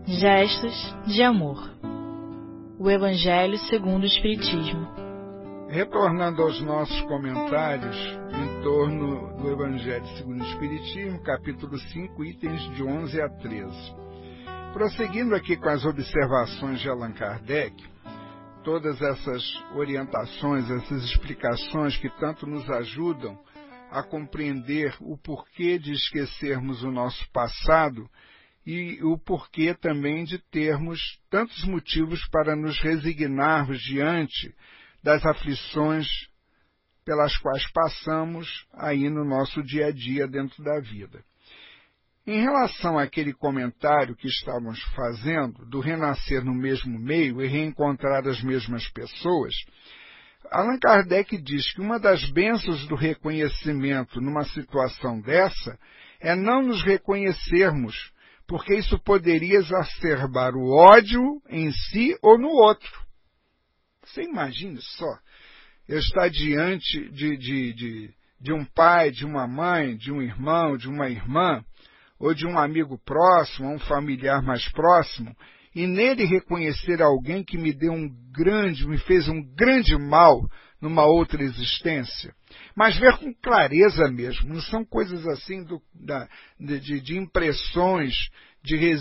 Gestos de amor. O Evangelho segundo o Espiritismo. Retornando aos nossos comentários em torno do Evangelho segundo o Espiritismo, capítulo 5, itens de 11 a 13. Prosseguindo aqui com as observações de Allan Kardec, todas essas orientações, essas explicações que tanto nos ajudam a compreender o porquê de esquecermos o nosso passado e o porquê também de termos tantos motivos para nos resignarmos diante das aflições pelas quais passamos aí no nosso dia a dia dentro da vida. Em relação àquele comentário que estávamos fazendo, do renascer no mesmo meio e reencontrar as mesmas pessoas, Allan Kardec diz que uma das bênçãos do reconhecimento numa situação dessa é não nos reconhecermos, porque isso poderia exacerbar o ódio em si ou no outro. Você imagine só, eu estar diante de um pai, de uma mãe, de um irmão, de uma irmã, ou de um amigo próximo, um familiar mais próximo, e nele reconhecer alguém que me fez um grande mal numa outra existência. Mas ver com clareza mesmo, não são coisas assim de impressões, de